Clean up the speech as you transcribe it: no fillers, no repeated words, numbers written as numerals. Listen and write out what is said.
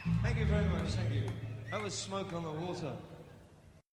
Thank you very much, thank you. That was Smoke on the Water.